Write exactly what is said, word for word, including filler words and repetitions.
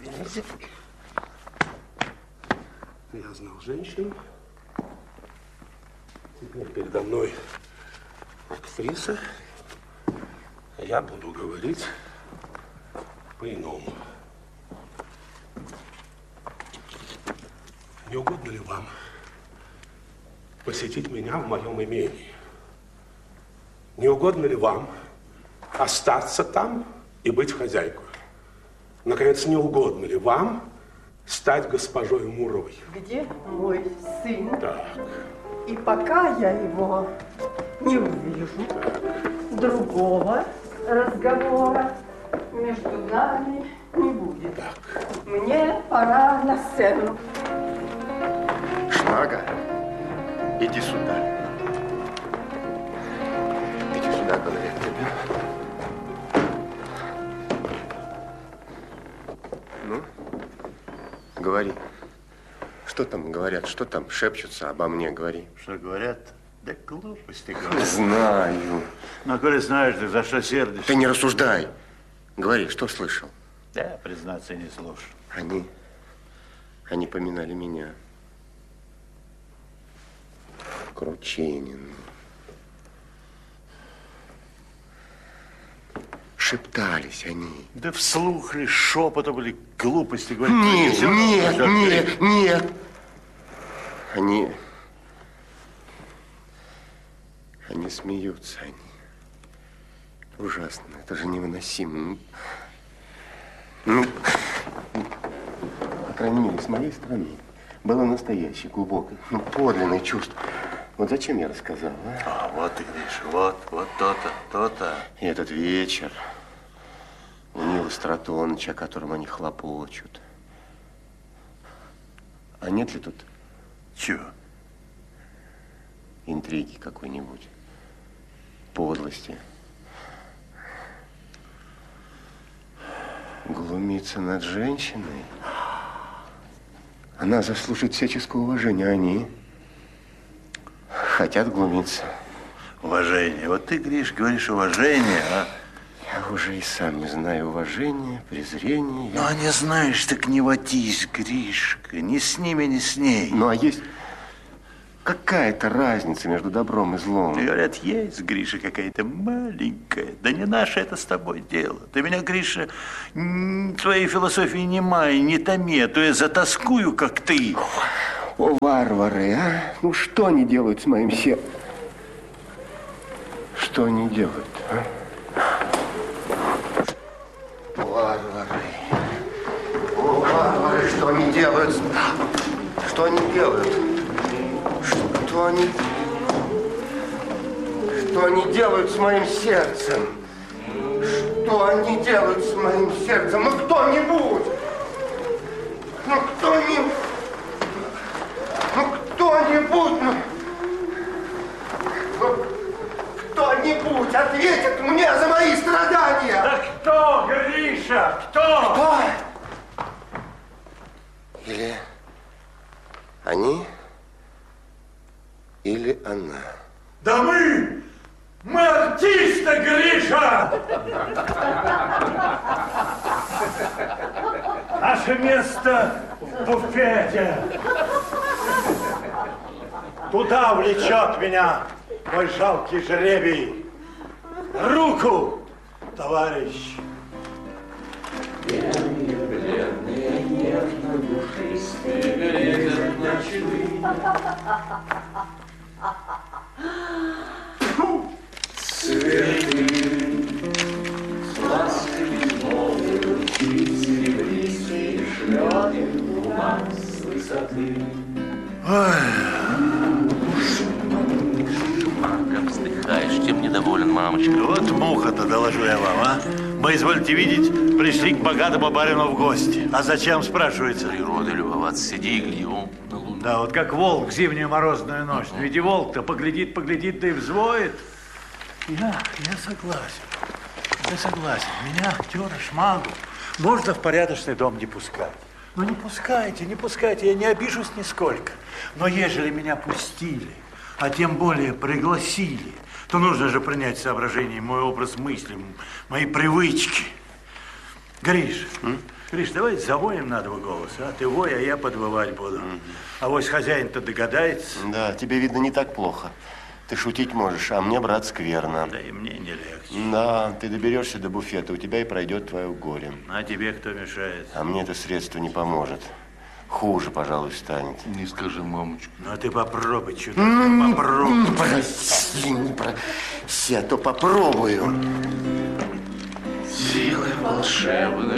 Извините. Я знал женщину. Теперь передо мной актриса. Я буду говорить по-иному. Не угодно ли вам посетить меня в моем имении? Не угодно ли вам остаться там и быть хозяйкой? Наконец, не угодно ли вам стать госпожой Муровой? Где мой сын? Так. И пока я его не увижу, так, другого разговора между нами не будет. Так. Мне пора на сцену. Шмага, иди сюда. Иди сюда, говорят тебе. Ну, говори. Что там говорят, что там шепчутся обо мне, говори. Что говорят? Да глупости говорят. Знаю. Ну, коли знаешь, ты за что сердишься? Ты не рассуждай. Говори, что слышал? Да, признаться, не слушал. Они, они поминали меня. Кручинин. Шептались они. Да вслух ли, шепотом или глупости говорят? Нет, нет, нет, нет. Они... Они смеются, они. Ужасно, это же невыносимо. Ну, по крайней мере, с моей стороны было настоящее, глубокое, ну, подлинное чувство. Вот зачем я рассказал, а? А, вот ты, Гриша, вот, вот то-то, то-то. И этот вечер у Нила Стратоновича, о котором они хлопочут. А нет ли тут... Чего? Интриги какой-нибудь, подлости. Глумиться над женщиной? Она заслужит всяческого уважения, а они хотят глумиться. Уважение. Вот ты, Гриш, говоришь уважение, а? Я уже и сам не знаю уважения, презрения. Ну, а не знаешь, так не водись, Гришка. Ни с ними, ни с ней. Ну, а есть какая-то разница между добром и злом? Говорят, есть, Гриша, какая-то маленькая. Да не наше это с тобой дело. Ты меня, Гриша, твоей философии не май, не томи, а то я затаскую, как ты. О, варвары, а? Ну, что они делают с моим сердцем? Что они делают, а? Варвары. О, варвары, что они делают? Что они делают? Что они... Что они делают с моим сердцем? Что они делают с моим сердцем? Ну, кто-нибудь! Ну, кто-нибудь! Ну, кто-нибудь! Ну, ну, кто-нибудь ответит мне за мои страдания! Да кто, Гриша? Кто? Кто? Или они, или она. Да мы! Мы артисты, Гриша! Наше место в буфете. Туда влечет меня мой жалкий жребий. Руку, товарищ! Бледные, бледные, нежно-душистые, грезят ночные. Цветы, с лаской новой руки, серебристые шлёты туман с высоты. Шмага, вздыхаешь, чем недоволен, мамочка? Вот муха-то, доложу я вам, а? Мы, извольте видеть, пришли к богатому барину в гости. А зачем, спрашивается? Природой любоваться, сиди и гляди, он на луну. Да, вот как волк в зимнюю морозную ночь. Uh-huh. Ведь и волк-то поглядит, поглядит, да и взвоет. Я, я согласен. Я согласен. Меня, актера, Шмагу, можно в порядочный дом не пускать. Ну не пускайте, не пускайте, я не обижусь нисколько. Но ежели меня пустили, а тем более пригласили, то нужно же принять в соображение мой образ мысли, мои привычки. Гриш, М? Гриш, давай завоем на два голоса, а? Ты вой, а я подвывать буду. А вось хозяин-то догадается. Да, тебе, видно, не так плохо. Ты шутить можешь, а мне, брат, скверно. Да и мне не легче. Да, ты доберешься до буфета, у тебя и пройдет твое горе. А тебе кто мешает? А мне это средство не поможет. Хуже, пожалуй, станет. Не скажи, мамочка. Ну, а ты попробуй, чудак, попробуй. Проси, не проси, а то попробую. Силы волшебные.